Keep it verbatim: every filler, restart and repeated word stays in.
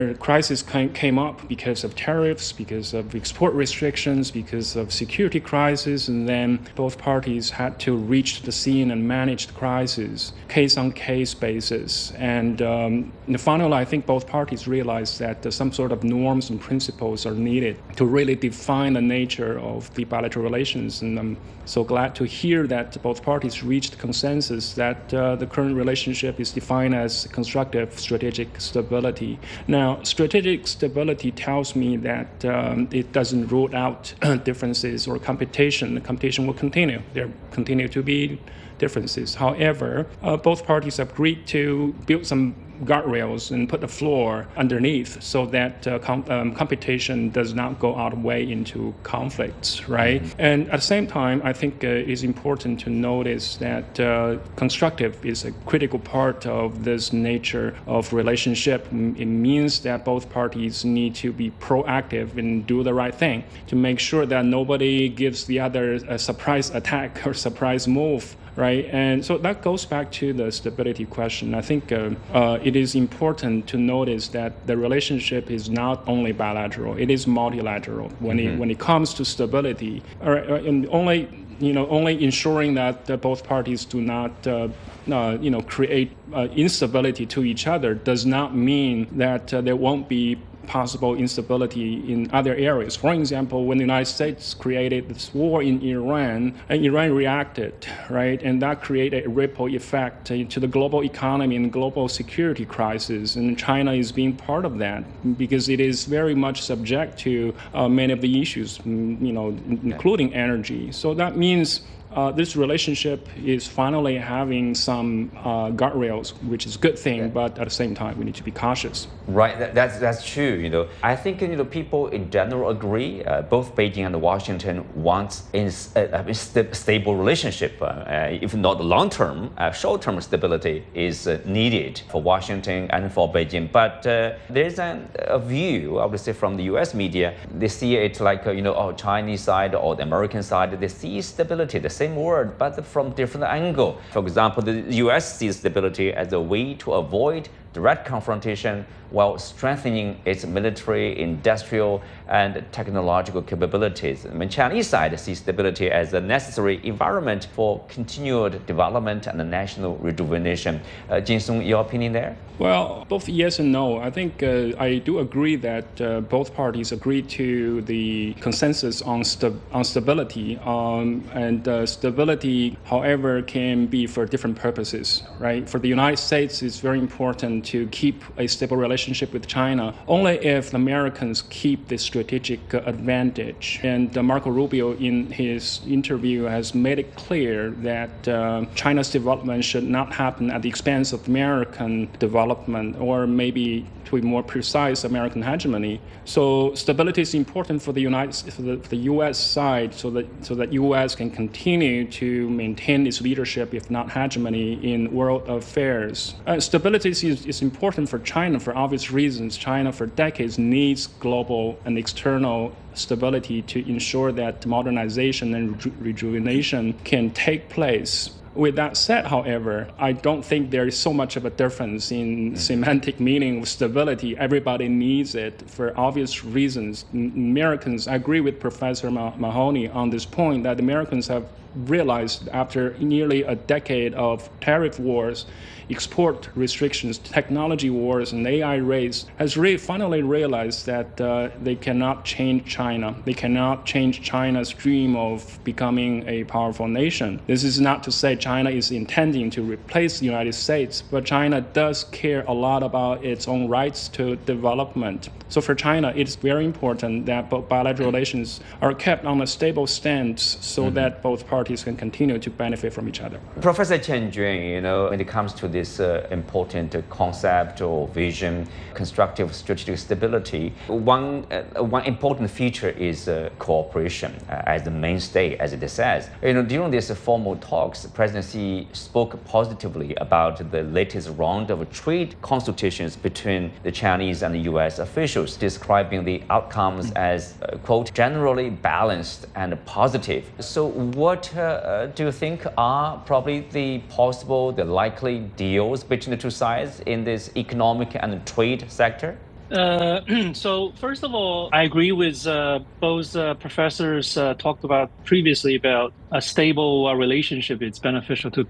The crisis came up because of tariffs, because of export restrictions, because of security crisis, and then both parties had to reach the scene and manage the crisis, case-on-case basis. And um, finally, I think both parties realized that uh, some sort of norms and principles are needed to really define the nature of the bilateral relations. And I'm so glad to hear that both parties reached consensus that uh, the current relationship is defined as constructive strategic stability. Now, strategic stability tells me that um, it doesn't rule out differences or competition. The competition will continue. There continue to be differences. However, uh, both parties agreed to build some guardrails and put a floor underneath so that uh, com- um, competition does not go out of way into conflicts, right? Mm-hmm. And at the same time, I think uh, it's important to notice that uh, constructive is a critical part of this nature of relationship. It means that both parties need to be proactive and do the right thing to make sure that nobody gives the other a surprise attack or surprise move. Right, and so that goes back to the stability question. I think uh, uh, it is important to notice that the relationship is not only bilateral; it is multilateral. When mm-hmm. it when it comes to stability, or, or and only you know only ensuring that uh, both parties do not uh, uh, you know create uh, instability to each other does not mean that uh, there won't be possible instability in other areas. For example, when the United States created this war in Iran, and Iran reacted, right, and that created a ripple effect into the global economy and global security crisis, and China is being part of that because it is very much subject to uh, many of the issues, you know, including energy. So that means Uh, this relationship is finally having some uh, guardrails, which is a good thing, yeah. But at the same time, we need to be cautious. Right, that, that's that's true. You know, I think you know people in general agree. Uh, both Beijing and Washington want a, a st- stable relationship. Uh, uh, if not long-term, uh, short-term stability is uh, needed for Washington and for Beijing. But uh, there's an, a view, I would say, from the U S media. They see it like uh, you know, oh, Chinese side or the American side. They see stability. The same word, but from different angle. For example, the U S sees stability as a way to avoid direct confrontation while strengthening its military, industrial, and technological capabilities. The Chinese side sees stability as a necessary environment for continued development and national rejuvenation. Uh, Jin-Sung, your opinion there? Well, both yes and no. I think uh, I do agree that uh, both parties agree to the consensus on, sta- on stability. Um, and uh, stability, however, can be for different purposes, right? For the United States, it's very important to keep a stable relationship with China only if the Americans keep the strategic advantage. And uh, Marco Rubio, in his interview, has made it clear that uh, China's development should not happen at the expense of American development, or maybe, to be more precise, American hegemony. So stability is important for the United, for the, for the U S side, so that so that U S can continue to maintain its leadership, if not hegemony, in world affairs. Uh, stability is, is important for China for obvious reasons. China, for decades, needs global and external stability to ensure that modernization and reju- rejuvenation can take place. With that said, however, I don't think there is so much of a difference in mm-hmm. semantic meaning of stability. Everybody needs it for obvious reasons. Americans, I agree with Professor Mahoney on this point, that Americans have realized after nearly a decade of tariff wars, export restrictions, technology wars, and A I race, has really finally realized that uh, they cannot change China. They cannot change China's dream of becoming a powerful nation. This is not to say China is intending to replace the United States, but China does care a lot about its own rights to development. So for China, it's very important that both bilateral relations are kept on a stable stance so mm-hmm. that both parties can continue to benefit from each other. Professor Chen Jun, you know, when it comes to this uh, important uh, concept or vision, constructive strategic stability, one uh, one important feature is uh, cooperation uh, as the mainstay, as it says. You know, during these uh, formal talks, President Xi spoke positively about the latest round of trade consultations between the Chinese and the U S officials, describing the outcomes as, uh, quote, generally balanced and positive. So what uh, do you think are probably the possible, the likely deals between the two sides in this economic and trade sector? Uh, so first of all, I agree with uh, both uh, professors uh, talked about previously about a stable uh, relationship. It's beneficial to